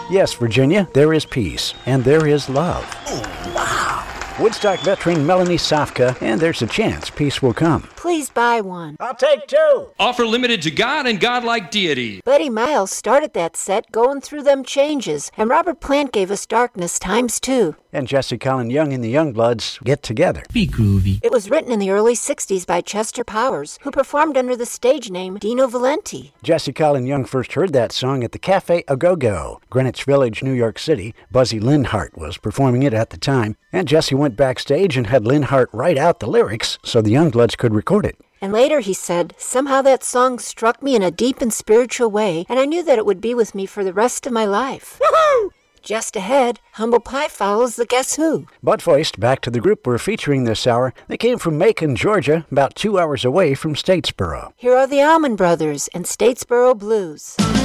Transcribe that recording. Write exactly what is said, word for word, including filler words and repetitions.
Yes, Virginia, there is peace, and there is love. Oh, wow. Woodstock veteran Melanie Safka, and there's a chance peace will come. Please buy one. I'll take two. Offer limited to God and godlike deity. Buddy Miles started that set going through them changes, and Robert Plant gave us Darkness times two. And Jesse Colin Young and the Youngbloods get together. Be groovy. It was written in the early sixties by Chester Powers, who performed under the stage name Dino Valenti. Jesse Colin Young first heard that song at the Cafe A Go-Go, Greenwich Village, New York City. Buzzy Linhart was performing it at the time, and Jesse went backstage and had Linhart write out the lyrics so the Youngbloods could record it. And later he said, somehow that song struck me in a deep and spiritual way, and I knew that it would be with me for the rest of my life. Woohoo! Just ahead, Humble Pie follows the Guess Who. Buttvoiced, back to the group we're featuring this hour. They came from Macon, Georgia, about two hours away from Statesboro. Here are the Allman Brothers and Statesboro Blues.